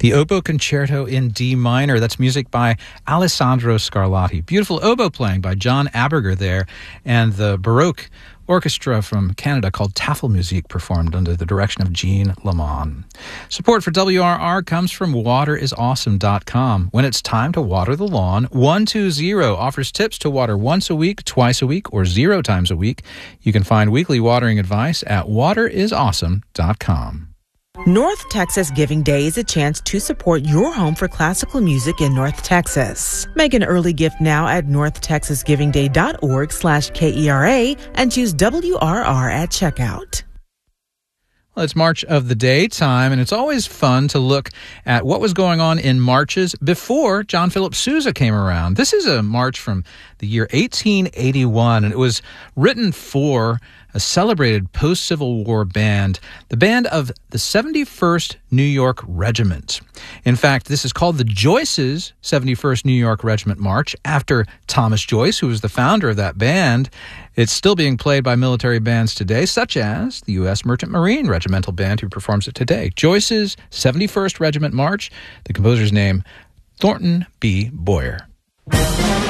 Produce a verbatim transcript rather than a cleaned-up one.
The Oboe Concerto in D minor. That's music by Alessandro Scarlatti. Beautiful oboe playing by John Aberger there. And the Baroque orchestra from Canada called Tafelmusik performed under the direction of Jean Lamont. Support for W R R comes from water is awesome dot com. When it's time to water the lawn, one two zero offers tips to water once a week, twice a week, or zero times a week. You can find weekly watering advice at water is awesome dot com. North Texas Giving Day is a chance to support your home for classical music in North Texas. Make an early gift now at north texas giving day dot org slash K E R A and choose W R R at checkout. Well, it's March of the Day time, and it's always fun to look at what was going on in marches before John Philip Sousa came around. This is a march from the year eighteen eighty-one, and it was written for a celebrated post-Civil War band, the band of the seventy-first New York Regiment. In fact, this is called the Joyce's seventy-first New York Regiment March, after Thomas Joyce, who was the founder of that band. It's still being played by military bands today, such as the U S Merchant Marine Regimental Band, who performs it today. Joyce's seventy-first Regiment March, the composer's name, Thornton B. Boyer.